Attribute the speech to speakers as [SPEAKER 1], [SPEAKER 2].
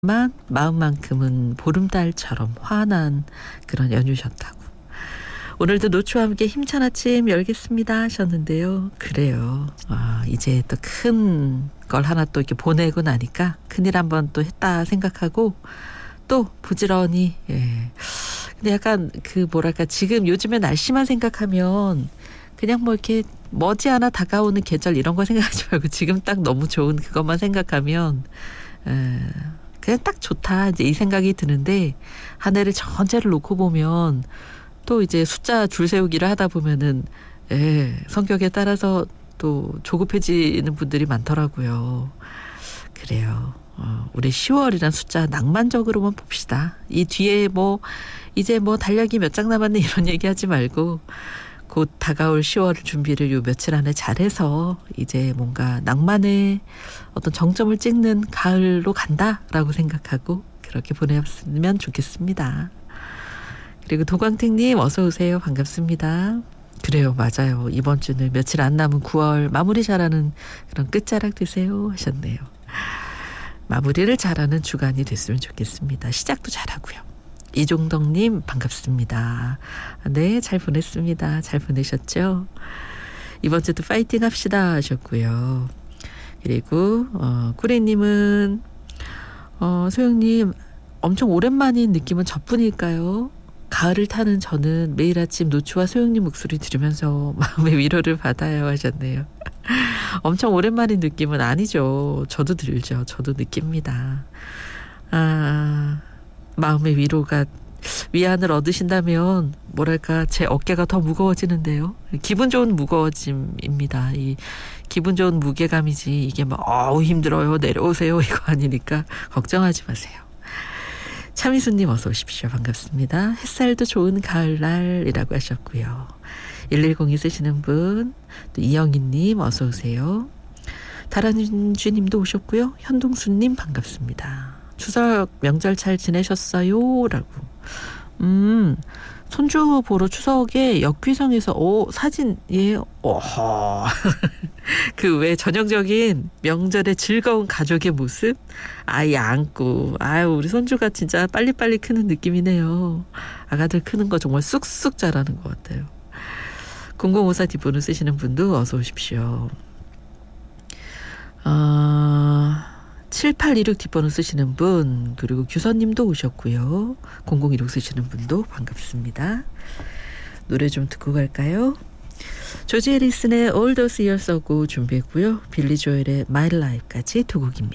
[SPEAKER 1] 마음만큼은 보름달처럼 환한 그런 연휴셨다고. 오늘도 노초와 함께 힘찬 아침 열겠습니다 하셨는데요. 그래요. 이제 또 큰 걸 하나 또 이렇게 보내고 나니까 큰일 한번 또 했다 생각하고 또 부지런히. 근데 약간 뭐랄까 지금 요즘에 날씨만 생각하면 그냥 뭐 이렇게 머지않아 다가오는 계절 이런 거 생각하지 말고 지금 딱 너무 좋은 그것만 생각하면 그냥 딱 좋다 이제 이 생각이 드는데 한 해를 전체를 놓고 보면 또 이제 숫자 줄 세우기를 하다 보면은 성격에 따라서 또 조급해지는 분들이 많더라고요. 그래요. 우리 10월이란 숫자 낭만적으로만 봅시다. 이 뒤에 이제 달력이 몇 장 남았네 이런 얘기하지 말고 곧 다가올 10월 준비를 요 며칠 안에 잘해서 이제 뭔가 낭만의 어떤 정점을 찍는 가을로 간다라고 생각하고 그렇게 보내었으면 좋겠습니다. 그리고 도광택님 어서 오세요. 반갑습니다. 그래요. 맞아요. 이번 주는 며칠 안 남은 9월 마무리 잘하는 그런 끝자락 되세요 하셨네요. 마무리를 잘하는 주간이 됐으면 좋겠습니다. 시작도 잘하고요. 이종덕님 반갑습니다. 네, 잘 보냈습니다. 잘 보내셨죠? 이번 주도 파이팅 합시다 하셨고요. 그리고 꾸레님은 소영님 엄청 오랜만인 느낌은 저뿐일까요? 가을을 타는 저는 매일 아침 노추와 소영님 목소리 들으면서 마음의 위로를 받아요 하셨네요. 엄청 오랜만인 느낌은 아니죠. 저도 들죠. 저도 느낍니다. 마음의 위로가 위안을 얻으신다면 뭐랄까 제 어깨가 더 무거워지는데요. 기분 좋은 무거워짐입니다. 이 기분 좋은 무게감이지 이게 힘들어요 내려오세요 이거 아니니까 걱정하지 마세요. 차미수님 어서 오십시오. 반갑습니다. 햇살도 좋은 가을날이라고 하셨고요. 1102 쓰시는 분, 또 이영희님 어서 오세요. 다란주님도 오셨고요. 현동수님 반갑습니다. 추석 명절 잘 지내셨어요? 라고. 손주 보러 추석에 역귀성에서 사진 그 왜 전형적인 명절의 즐거운 가족의 모습 아이 안고 우리 손주가 진짜 빨리빨리 크는 느낌이네요. 아가들 크는 거 정말 쑥쑥 자라는 것 같아요. 0054 뒷번호 쓰시는 분도 어서 오십시오. 7826 뒷번호 쓰시는 분, 그리고 규선님도 오셨고요. 0016 쓰시는 분도 반갑습니다. 노래 좀 듣고 갈까요? 조지 해리슨의 All Those Years Ago 준비했고요. 빌리 조엘의 My Life까지 두 곡입니다.